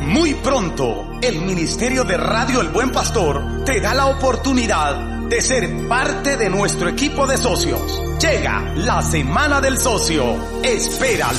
Muy pronto, el Ministerio de Radio El Buen Pastor te da la oportunidad de ser parte de nuestro equipo de socios. Llega la Semana del Socio. Espéralo.